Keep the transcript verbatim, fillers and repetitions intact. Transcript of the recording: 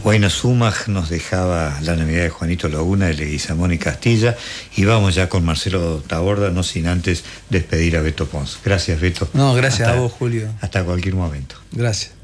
Bueno, Sumag nos dejaba la Navidad de Juanito Laguna, de Leguizamón y Castilla, y vamos ya con Marcelo Taborda, no sin antes despedir a Beto Pons. Gracias, Beto. No, gracias hasta, a vos, Julio. Hasta cualquier momento. Gracias.